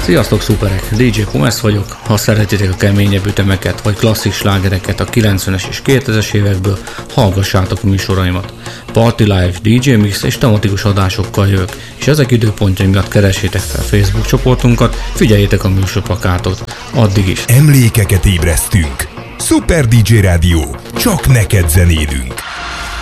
Sziasztok szuperek! DJ Pumes vagyok. Ha szeretitek a keményebb ütemeket vagy klasszik slágereket a 90-es és 2000-es évekből, hallgassátok a műsoraimat. Party Live, DJ Mix és tematikus adásokkal jövök, és ezek időpontjai miatt keressétek fel Facebook csoportunkat, figyeljétek a műsorplakátot. Addig is! Emlékeket ébresztünk! Super DJ Rádió, csak neked zenélünk!